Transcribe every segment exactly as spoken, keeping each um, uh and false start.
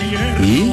¿Y?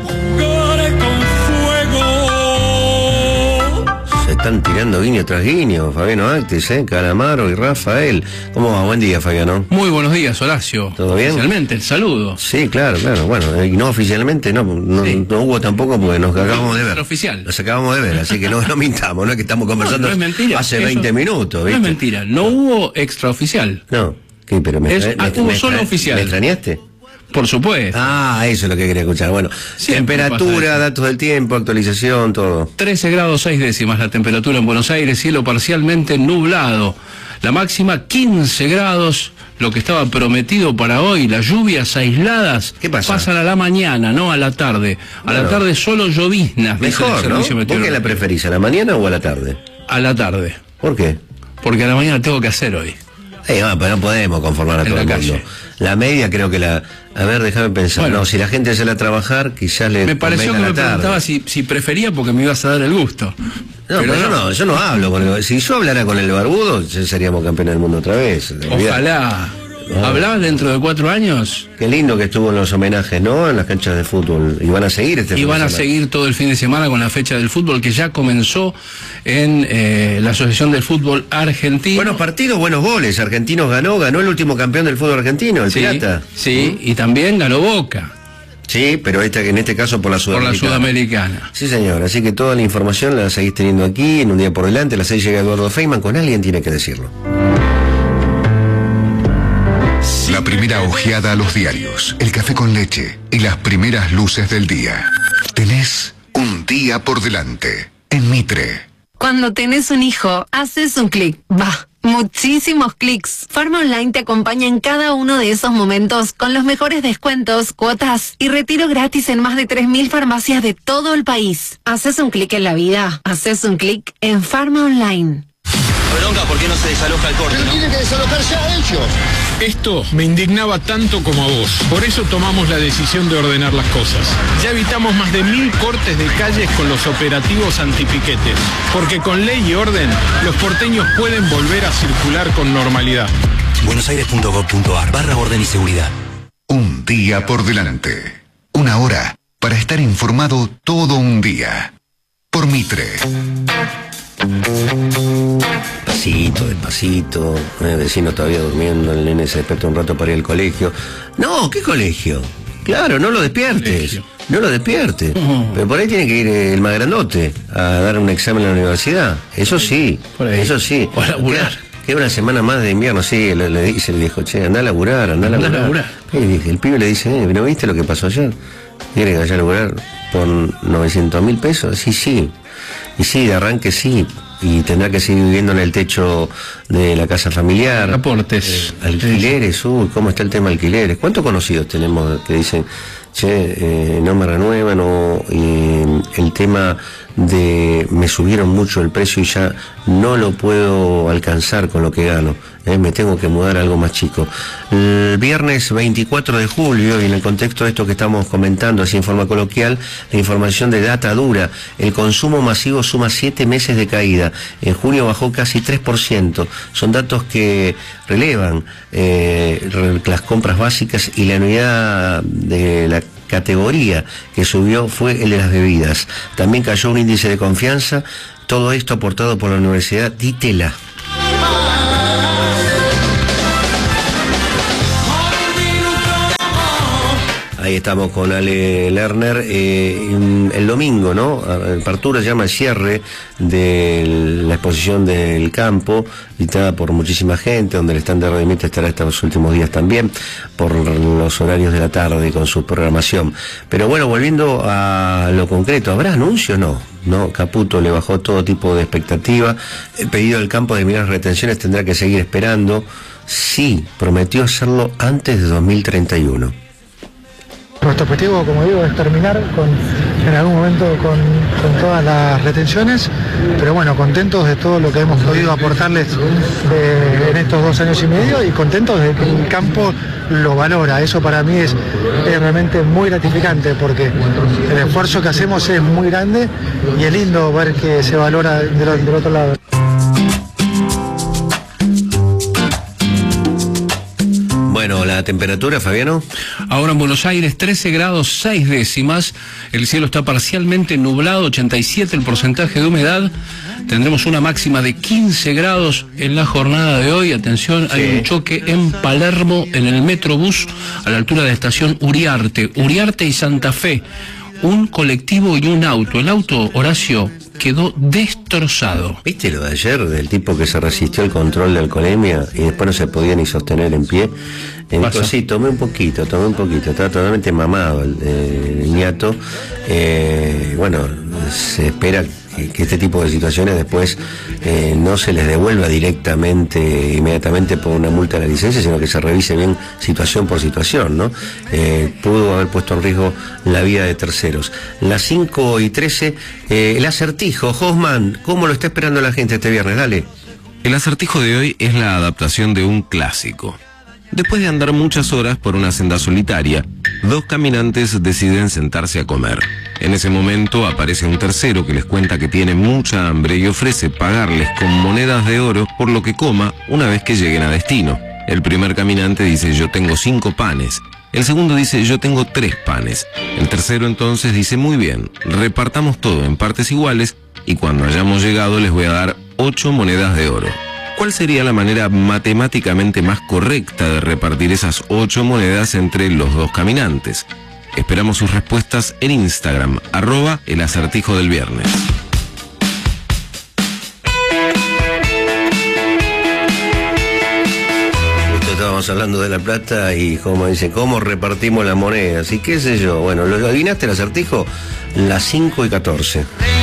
Se están tirando guiño tras guiño, Fabiano Actis, ¿eh? Calamaro y Rafael. ¿Cómo va? Buen día, Fabiano. Muy buenos días, Horacio. ¿Todo bien? Oficialmente, el saludo. Sí, claro, claro. Bueno, y no oficialmente, no, no, sí. no hubo tampoco porque nos acabamos de ver. Oficial. Nos acabamos de ver, así que no, no mintamos, no es que estamos conversando no, no es mentira. hace Eso, veinte minutos, ¿viste? No es mentira, no hubo extraoficial. No, ¿qué? Pero me, es, me, hubo me, solo me, oficial. ¿Me extrañaste? Por supuesto. Ah, eso es lo que quería escuchar. Bueno, siempre temperatura, datos del tiempo, actualización, todo. trece grados seis décimas la temperatura en Buenos Aires, cielo parcialmente nublado. La máxima quince grados, lo que estaba prometido para hoy, las lluvias aisladas. ¿Qué pasa? Pasan a la mañana, no a la tarde. A bueno, la tarde solo lloviznas. Mejor, ¿no? ¿Vos qué la preferís, a la mañana o a la tarde? A la tarde. ¿Por qué? Porque a la mañana tengo que hacer hoy. Eh, bueno, pero no podemos conformar a todo el mundo. La media creo que la... A ver, déjame pensar. Bueno, no, si la gente sale a trabajar, quizás le... Me pareció que me preguntaba si, si prefería porque me ibas a dar el gusto. No, pero, pero yo no, yo no hablo con el... Si yo hablara con el barbudo, seríamos campeones del mundo otra vez. Ojalá. Ah. ¿Hablás dentro de cuatro años? Qué lindo que estuvo en los homenajes, ¿no? En las canchas de fútbol. Y van a seguir este Y van a seguir todo el fin de semana con la fecha del fútbol que ya comenzó en eh, la Asociación del Fútbol Argentino. Buenos partidos, buenos goles. Argentinos ganó, ganó el último campeón del fútbol argentino, el sí, Pirata. Sí, ¿Mm? Y también ganó Boca. Sí, pero este, en este caso por la Sudamericana. Por la Sudamericana. Sí, señor. Así que toda la información la seguís teniendo aquí, en Un Día por Delante. A las seis llega Eduardo Feynman, con alguien tiene que decirlo. La primera ojeada a los diarios, el café con leche y las primeras luces del día. Tenés un día por delante en Mitre. Cuando tenés un hijo, haces un clic. Va, muchísimos clics. Farma Online te acompaña en cada uno de esos momentos con los mejores descuentos, cuotas y retiro gratis en más de tres mil farmacias de todo el país. Haces un clic en la vida, haces un clic en Farma Online. Bronca, ¿por qué no se desaloja el corte, no? Tiene que desalojar ya ellos. Esto me indignaba tanto como a vos. Por eso tomamos la decisión de ordenar las cosas. Ya evitamos más de mil cortes de calles con los operativos antipiquetes. Porque con ley y orden, los porteños pueden volver a circular con normalidad. buenosaires punto gov punto ar barra orden y seguridad. Un día por delante. Una hora para estar informado todo un día. Por Mitre. Despacito, despacito, el vecino todavía durmiendo, el nene se despierta un rato para ir al colegio. No, ¿qué colegio? Claro, no lo despiertes, colegio. no lo despiertes. Uh-huh. Pero por ahí tiene que ir el más grandote a dar un examen en la universidad. Eso sí, eso sí. O a laburar. Queda una semana más de invierno, sí, le, le dice el viejo, che, anda a laburar, anda a laburar. Anda a laburar. Y el pibe le dice, eh, ¿no viste lo que pasó ayer? ¿Quiere que vaya a laburar por novecientos mil pesos? Sí, sí. Y sí, de arranque sí. Y tendrá que seguir viviendo en el techo de la casa familiar. Aportes. Eh, alquileres, uy, ¿cómo está el tema de alquileres? ¿Cuántos conocidos tenemos que dicen, che, eh, no me renuevan? O eh, el tema de me subieron mucho el precio y ya no lo puedo alcanzar con lo que gano. Eh, me tengo que mudar a algo más chico. El viernes veinticuatro de julio, y en el contexto de esto que estamos comentando, así en forma coloquial, la información de data dura. El consumo masivo suma siete meses de caída. En junio bajó casi tres por ciento. Son datos que relevan eh, las compras básicas, y la unidad de la categoría que subió fue el de las bebidas. También cayó un índice de confianza. Todo esto aportado por la Universidad Di Tella. Ahí estamos con Ale Lerner. Eh, el domingo, ¿no? Apertura se llama el cierre de la exposición del campo, visitada por muchísima gente, donde el stand de Radio Mitre estará estos últimos días también, por los horarios de la tarde con su programación. Pero bueno, volviendo a lo concreto, ¿habrá anuncio o no? No, Caputo le bajó todo tipo de expectativa. El pedido del campo de mirar retenciones tendrá que seguir esperando. Sí, prometió hacerlo antes de dos mil treinta y uno. Nuestro objetivo, como digo, es terminar con, en algún momento con, con todas las retenciones, pero bueno, contentos de todo lo que hemos podido aportarles de, en estos dos años y medio, y contentos de que el campo lo valora. Eso para mí es, es realmente muy gratificante, porque el esfuerzo que hacemos es muy grande y es lindo ver que se valora del, del otro lado. Bueno, la la temperatura, Fabiano? Ahora en Buenos Aires, trece grados seis décimas, el cielo está parcialmente nublado, ochenta y siete el porcentaje de humedad, tendremos una máxima de quince grados en la jornada de hoy. Atención, sí. Hay un choque en Palermo, en el Metrobús, a la altura de la estación Uriarte, Uriarte y Santa Fe, un colectivo y un auto, el auto, Horacio, quedó destrozado. ¿Viste lo de ayer del tipo que se resistió al control de alcoholemia y después no se podía ni sostener en pie? Entonces sí, tomé un poquito, tomé un poquito, estaba totalmente mamado el, eh, el ñato. Eh, bueno, se espera que, que este tipo de situaciones después eh, no se les devuelva directamente, inmediatamente por una multa de la licencia, sino que se revise bien situación por situación, ¿no? Eh, pudo haber puesto en riesgo la vida de terceros. Las cinco y trece, eh, el acertijo, Hosman, ¿cómo lo está esperando la gente este viernes? Dale. El acertijo de hoy es la adaptación de un clásico. Después de andar muchas horas por una senda solitaria, dos caminantes deciden sentarse a comer. En ese momento aparece un tercero que les cuenta que tiene mucha hambre y ofrece pagarles con monedas de oro por lo que coma una vez que lleguen a destino. El primer caminante dice: yo tengo cinco panes. El segundo dice: yo tengo tres panes. El tercero entonces dice: muy bien, repartamos todo en partes iguales y cuando hayamos llegado les voy a dar ocho monedas de oro. ¿Cuál sería la manera matemáticamente más correcta de repartir esas ocho monedas entre los dos caminantes? Esperamos sus respuestas en Instagram, arroba el acertijo del viernes. Justo estábamos hablando de la plata y como dice, ¿cómo repartimos las monedas? Y qué sé yo, bueno, ¿lo adivinaste el acertijo? Las cinco y catorce.